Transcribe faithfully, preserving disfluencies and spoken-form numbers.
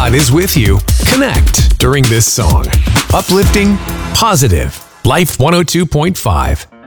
God is with you. Connect during this song. Uplifting, positive. Life one oh two point five.